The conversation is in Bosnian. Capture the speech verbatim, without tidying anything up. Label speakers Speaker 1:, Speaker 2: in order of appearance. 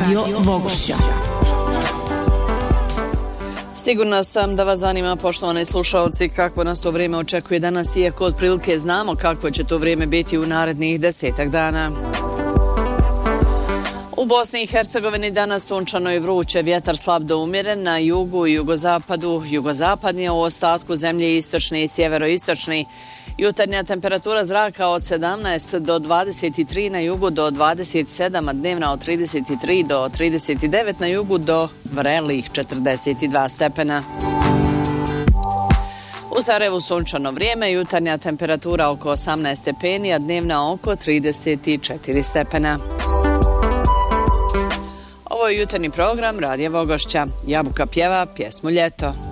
Speaker 1: Radio Vogošća.
Speaker 2: Sigurna sam da vas zanima, poštovani slušalci, kakvo nas to vrijeme očekuje danas, iako otprilike znamo kakvo će to vrijeme biti u narednih desetak dana. U Bosni i Hercegovini danas sunčano i vruće, vjetar slab do umjeren na jugu i jugozapadu, jugozapadnije, u ostatku zemlje istočni i sjeveroistočni. Jutarnja temperatura zraka od sedamnaest do dvadeset tri, na jugu do dvadeset sedam, a dnevna od trideset tri do trideset devet, na jugu do vrelih četrdeset dva stepena. U Sarajevu sunčano vrijeme, jutarnja temperatura oko osamnaest stepeni, a dnevna oko trideset četiri stepena. Ovo je jutarnji program Radija Vogošća. Jabuka pjeva pjesmu Ljeto.